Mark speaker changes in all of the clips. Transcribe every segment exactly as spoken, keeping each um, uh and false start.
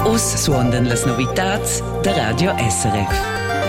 Speaker 1: Us suondan las novitats der Radio S R F.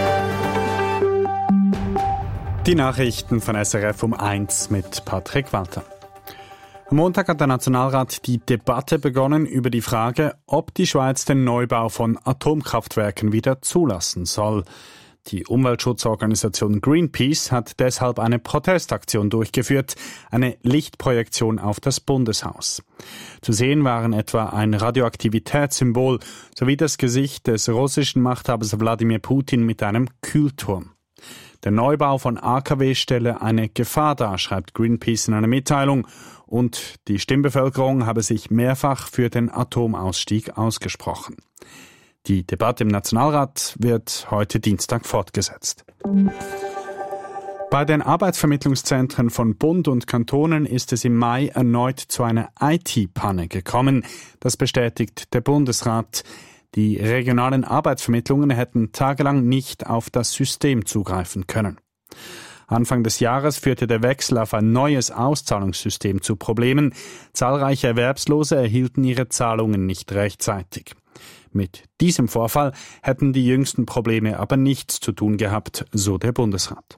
Speaker 2: Die Nachrichten von S R F um eins mit Patrick Walter. Am Montag hat der Nationalrat die Debatte begonnen über die Frage, ob die Schweiz den Neubau von Atomkraftwerken wieder zulassen soll. Die Umweltschutzorganisation Greenpeace hat deshalb eine Protestaktion durchgeführt, eine Lichtprojektion auf das Bundeshaus. Zu sehen waren etwa ein Radioaktivitätssymbol sowie das Gesicht des russischen Machthabers Wladimir Putin mit einem Kühlturm. Der Neubau von A K W stelle eine Gefahr dar, schreibt Greenpeace in einer Mitteilung, und die Stimmbevölkerung habe sich mehrfach für den Atomausstieg ausgesprochen. Die Debatte im Nationalrat wird heute Dienstag fortgesetzt. Bei den Arbeitsvermittlungszentren von Bund und Kantonen ist es im Mai erneut zu einer I T-Panne gekommen. Das bestätigt der Bundesrat. Die regionalen Arbeitsvermittlungen hätten tagelang nicht auf das System zugreifen können. Anfang des Jahres führte der Wechsel auf ein neues Auszahlungssystem zu Problemen. Zahlreiche Erwerbslose erhielten ihre Zahlungen nicht rechtzeitig. Mit diesem Vorfall hätten die jüngsten Probleme aber nichts zu tun gehabt, so der Bundesrat.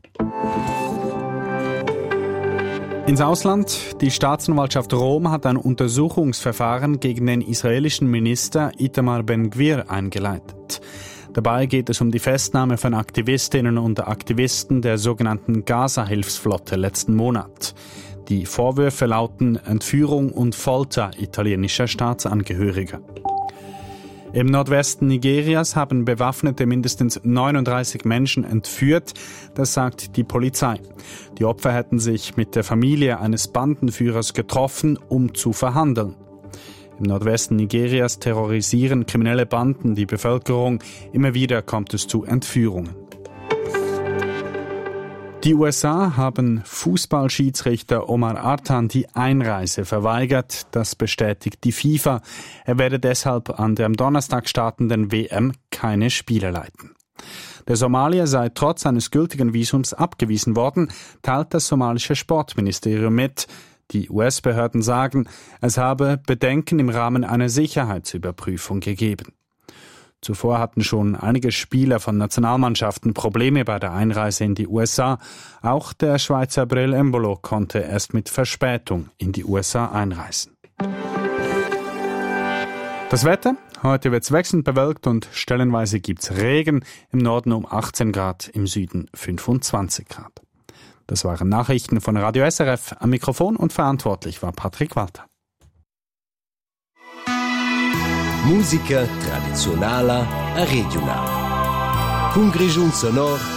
Speaker 2: Ins Ausland. Die Staatsanwaltschaft Rom hat ein Untersuchungsverfahren gegen den israelischen Minister Itamar Ben-Gvir eingeleitet. Dabei geht es um die Festnahme von Aktivistinnen und Aktivisten der sogenannten Gaza-Hilfsflotte letzten Monat. Die Vorwürfe lauten Entführung und Folter italienischer Staatsangehöriger. Im Nordwesten Nigerias haben Bewaffnete mindestens neununddreißig Menschen entführt, das sagt die Polizei. Die Opfer hätten sich mit der Familie eines Bandenführers getroffen, um zu verhandeln. Im Nordwesten Nigerias terrorisieren kriminelle Banden die Bevölkerung. Immer wieder kommt es zu Entführungen. Die U S A haben Fußballschiedsrichter Omar Artan die Einreise verweigert. Das bestätigt die FIFA. Er werde deshalb an der am Donnerstag startenden W M keine Spiele leiten. Der Somalier sei trotz eines gültigen Visums abgewiesen worden, teilt das somalische Sportministerium mit. Die U S-Behörden sagen, es habe Bedenken im Rahmen einer Sicherheitsüberprüfung gegeben. Zuvor hatten schon einige Spieler von Nationalmannschaften Probleme bei der Einreise in die U S A. Auch der Schweizer Breel Embolo konnte erst mit Verspätung in die U S A einreisen. Das Wetter? Heute wird es wechselnd bewölkt und stellenweise gibt's Regen. Im Norden um achtzehn Grad, im Süden fünfundzwanzig Grad. Das waren Nachrichten von Radio S R F. Am Mikrofon und verantwortlich war Patrick Walter.
Speaker 3: Musica tradizionala a regional. Con Grigiun Sonor